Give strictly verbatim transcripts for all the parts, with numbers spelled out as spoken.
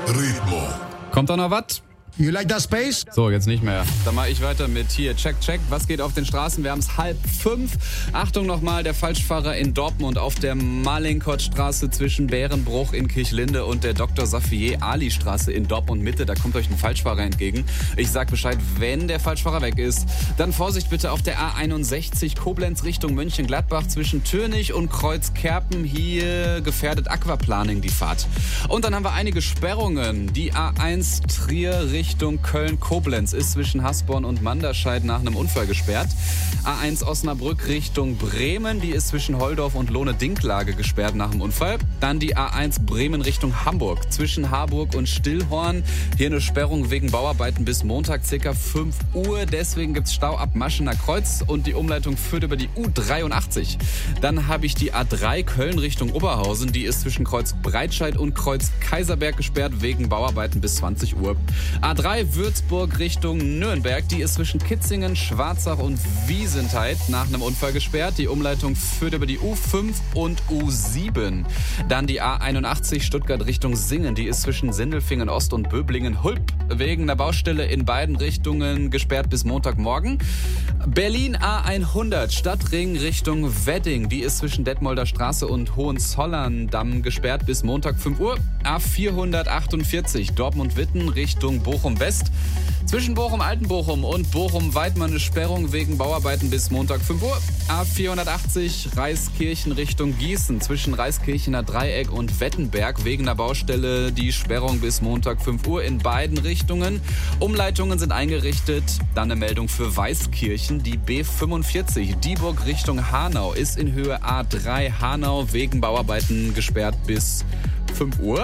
Ritmo. Kommt da noch was? You like that space? So, jetzt nicht mehr. Dann mache ich weiter mit hier. Check, check. Was geht auf den Straßen? Wir haben es halb fünf. Achtung nochmal, der Falschfahrer in Dortmund auf der Malinkottstraße zwischen Bärenbruch in Kirchlinde und der Doktor Safier Ali Straße in Dortmund Mitte. Da kommt euch ein Falschfahrer entgegen. Ich sag Bescheid, wenn der Falschfahrer weg ist. Dann Vorsicht bitte auf der A einundsechzig Koblenz Richtung Mönchengladbach zwischen Türnich und Kreuzkerpen. Hier gefährdet Aquaplaning die Fahrt. Und dann haben wir einige Sperrungen. Die A eins Trier Richtung Köln-Koblenz ist zwischen Hasborn und Manderscheid nach einem Unfall gesperrt. A eins Osnabrück Richtung Bremen, die ist zwischen Holdorf und Lohne-Dinklage gesperrt nach dem Unfall. Dann die A eins Bremen Richtung Hamburg, zwischen Harburg und Stillhorn. Hier eine Sperrung wegen Bauarbeiten bis Montag ca. fünf Uhr. Deswegen gibt es Stau ab Maschener Kreuz und die Umleitung führt über die U dreiundachtzig. Dann habe ich die A drei Köln Richtung Oberhausen, die ist zwischen Kreuz Breitscheid und Kreuz Kaiserberg gesperrt wegen Bauarbeiten bis zwanzig Uhr. A drei Würzburg Richtung Nürnberg, die ist zwischen Kitzingen, Schwarzach und Wiesentheit nach einem Unfall gesperrt. Die Umleitung führt über die U fünf und U sieben. Dann die A einundachtzig Stuttgart Richtung Singen, die ist zwischen Sindelfingen Ost und Böblingen-Hulp wegen der Baustelle in beiden Richtungen gesperrt bis Montagmorgen. Berlin A hundert Stadtring Richtung Wedding, die ist zwischen Detmolder Straße und Hohenzollern-Damm gesperrt bis Montag fünf Uhr. A vierhundertachtundvierzig Dortmund-Witten Richtung Bochum West. Zwischen Bochum-Altenbochum und Bochum-Weidmann eine Sperrung wegen Bauarbeiten bis Montag fünf Uhr. A vierhundertachtzig Reiskirchen Richtung Gießen. Zwischen Reiskirchener Dreieck und Wettenberg wegen der Baustelle die Sperrung bis Montag fünf Uhr in beiden Richtungen. Umleitungen sind eingerichtet. Dann eine Meldung für Weißkirchen. Die B fünfundvierzig Dieburg Richtung Hanau ist in Höhe A drei Hanau wegen Bauarbeiten gesperrt bis fünf Uhr.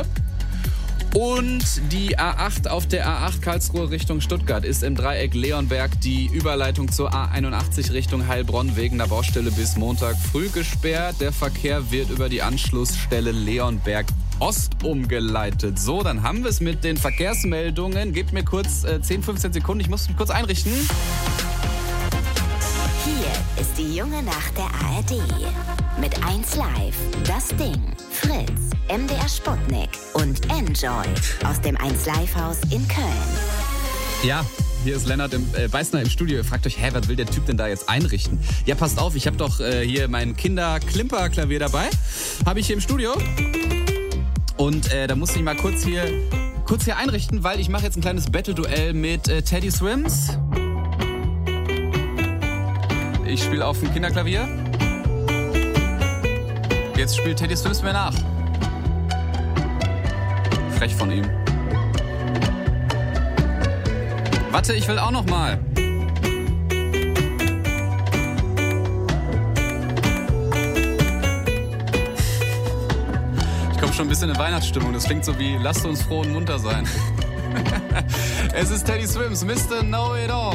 Und die A acht auf der A acht Karlsruhe Richtung Stuttgart ist im Dreieck Leonberg die Überleitung zur A einundachtzig Richtung Heilbronn wegen der Baustelle bis Montag früh gesperrt. Der Verkehr wird über die Anschlussstelle Leonberg Ost umgeleitet. So, dann haben wir es mit den Verkehrsmeldungen. Gebt mir kurz äh, zehn, fünfzehn Sekunden. Ich muss mich kurz einrichten. Hier ist die junge Nacht der A R D. Mit eins Live, Das Ding, Fritz, M D R Sputnik und Enjoy aus dem eins Live Haus in Köln. Ja, hier ist Lennart im, äh, Beißner im Studio. Ihr fragt euch, hä, was will der Typ denn da jetzt einrichten? Ja, passt auf, ich habe doch äh, hier mein Kinder-Klimper-Klavier dabei. Habe ich hier im Studio. Und äh, da musste ich mal kurz hier, kurz hier einrichten, weil ich mache jetzt ein kleines Battle-Duell mit äh, Teddy Swims. Ich spiele auf dem Kinderklavier. Jetzt spielt Teddy Swims mir nach. Frech von ihm. Warte, ich will auch noch mal. Ich komme schon ein bisschen in Weihnachtsstimmung. Das klingt so wie, lasst uns froh und munter sein. Es ist Teddy Swims, Mister Know It All.